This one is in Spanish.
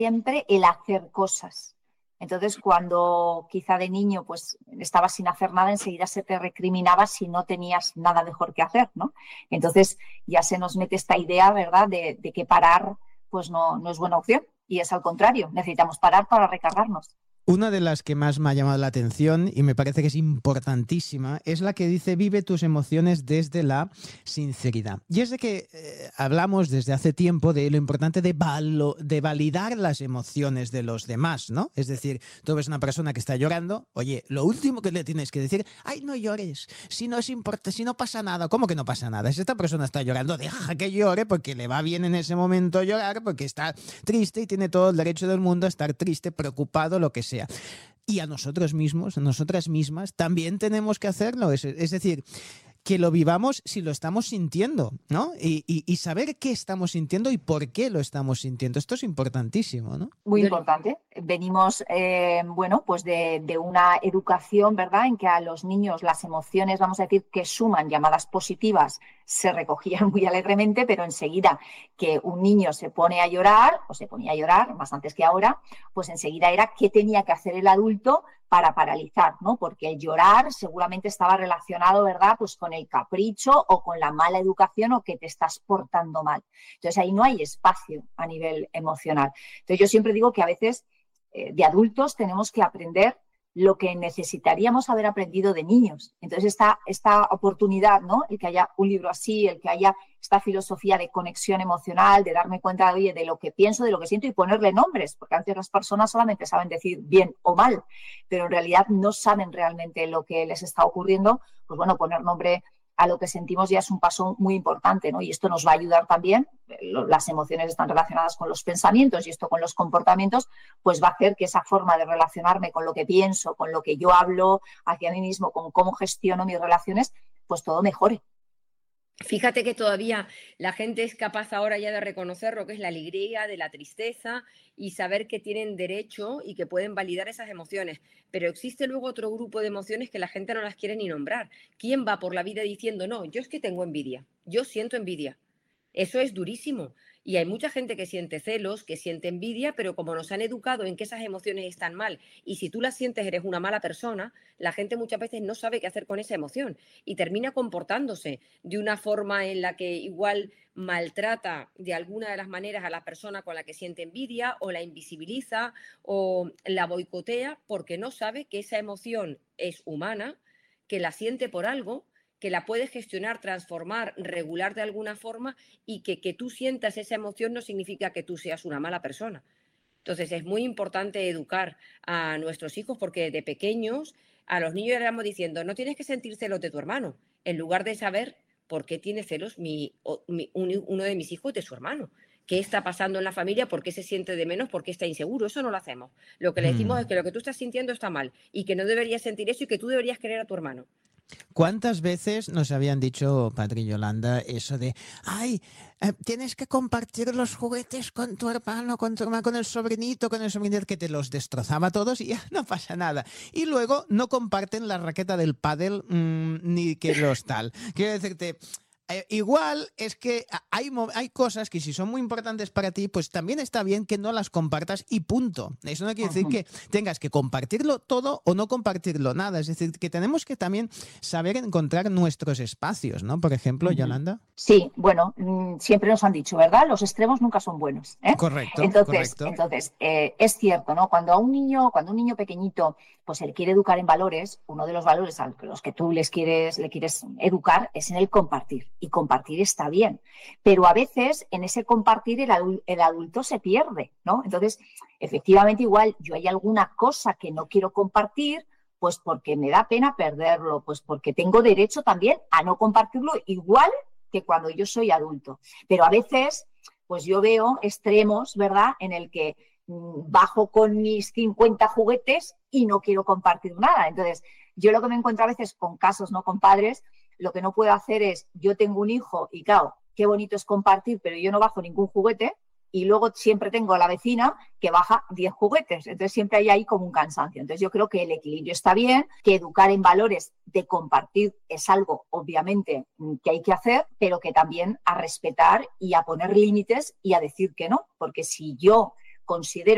siempre el hacer cosas. Entonces, cuando quizá de niño pues estabas sin hacer nada, enseguida se te recriminaba si no tenías nada mejor que hacer, ¿no? Entonces ya se nos mete esta idea, ¿verdad?, de que parar pues no es buena opción. Y es al contrario, necesitamos parar para recargarnos. Una de las que más me ha llamado la atención y me parece que es importantísima es la que dice vive tus emociones desde la sinceridad. Y es de que hablamos desde hace tiempo de lo importante de validar las emociones de los demás, ¿no? Es decir, tú ves una persona que está llorando, oye, lo último que le tienes que decir, ay, no llores, si no importa, si no pasa nada. ¿Cómo que no pasa nada? Si esta persona está llorando, deja que llore porque le va bien en ese momento llorar, porque está triste y tiene todo el derecho del mundo a estar triste, preocupado, lo que sea. Y a nosotros mismos, a nosotras mismas, también tenemos que hacerlo. Es decir, que lo vivamos si lo estamos sintiendo, ¿no? Y saber qué estamos sintiendo y por qué lo estamos sintiendo. Esto es importantísimo, ¿no? Muy importante. Venimos, bueno, pues de una educación, ¿verdad?, en que a los niños las emociones, vamos a decir, que suman, llamadas positivas, se recogían muy alegremente, pero enseguida que un niño se pone a llorar, o se ponía a llorar, más antes que ahora, pues enseguida era qué tenía que hacer el adulto para paralizar, ¿no? Porque el llorar seguramente estaba relacionado, ¿verdad?, pues con el capricho o con la mala educación o que te estás portando mal. Entonces ahí no hay espacio a nivel emocional. Entonces yo siempre digo que a veces de adultos tenemos que aprender lo que necesitaríamos haber aprendido de niños. Entonces esta oportunidad, ¿no?, el que haya un libro así, el que haya esta filosofía de conexión emocional, de darme cuenta, oye, de lo que pienso, de lo que siento y ponerle nombres, porque a veces las personas solamente saben decir bien o mal, pero en realidad no saben realmente lo que les está ocurriendo. Pues bueno, poner nombre a lo que sentimos ya es un paso muy importante, ¿no? Y esto nos va a ayudar también, las emociones están relacionadas con los pensamientos y esto con los comportamientos, pues va a hacer que esa forma de relacionarme con lo que pienso, con lo que yo hablo hacia mí mismo, con cómo gestiono mis relaciones, pues todo mejore. Fíjate que todavía la gente es capaz ahora ya de reconocer lo que es la alegría, de la tristeza y saber que tienen derecho y que pueden validar esas emociones. Pero existe luego otro grupo de emociones que la gente no las quiere ni nombrar. ¿Quién va por la vida diciendo, no, yo es que tengo envidia, yo siento envidia? Eso es durísimo. Y hay mucha gente que siente celos, que siente envidia, pero como nos han educado en que esas emociones están mal y si tú las sientes eres una mala persona, la gente muchas veces no sabe qué hacer con esa emoción y termina comportándose de una forma en la que igual maltrata de alguna de las maneras a la persona con la que siente envidia o la invisibiliza o la boicotea porque no sabe que esa emoción es humana, que la siente por algo, que la puedes gestionar, transformar, regular de alguna forma y que tú sientas esa emoción no significa que tú seas una mala persona. Entonces es muy importante educar a nuestros hijos porque de pequeños a los niños le vamos diciendo no tienes que sentir celos de tu hermano, en lugar de saber por qué tiene celos uno de mis hijos de su hermano. ¿Qué está pasando en la familia? ¿Por qué se siente de menos? ¿Por qué está inseguro? Eso no lo hacemos. Lo que le decimos es que lo que tú estás sintiendo está mal y que no deberías sentir eso y que tú deberías querer a tu hermano. ¿Cuántas veces nos habían dicho, Padre Yolanda, eso de, ay, tienes que compartir los juguetes con tu hermano, con tu hermano, con el sobrinito, que te los destrozaba todos y ya no pasa nada? Y luego no comparten la raqueta del pádel ni que los tal. Quiero decirte, igual es que hay cosas que si son muy importantes para ti, pues también está bien que no las compartas y punto. Eso no quiere decir que tengas que compartirlo todo o no compartirlo nada. Es decir, que tenemos que también saber encontrar nuestros espacios, ¿no? Por ejemplo, Yolanda. Sí, bueno, siempre nos han dicho, ¿verdad? Los extremos nunca son buenos, ¿eh? Correcto, Entonces, correcto. es cierto, ¿no? Cuando un niño pequeñito, pues se le quiere educar en valores, uno de los valores a los que tú le quieres educar es en el compartir. Y compartir está bien. Pero a veces en ese compartir el adulto se pierde, ¿no? Entonces, efectivamente, igual yo hay alguna cosa que no quiero compartir, pues porque me da pena perderlo, pues porque tengo derecho también a no compartirlo igual que cuando yo soy adulto. Pero a veces, pues yo veo extremos, ¿verdad?, en el que bajo con mis 50 juguetes y no quiero compartir nada. Entonces, yo lo que me encuentro a veces con casos, no con padres, lo que no puedo hacer es, yo tengo un hijo y claro, qué bonito es compartir, pero yo no bajo ningún juguete, y luego siempre tengo a la vecina que baja 10 juguetes. Entonces siempre hay ahí como un cansancio. Entonces yo creo que el equilibrio está bien, que educar en valores de compartir es algo obviamente que hay que hacer, pero que también a respetar y a poner límites y a decir que no. Porque si yo considero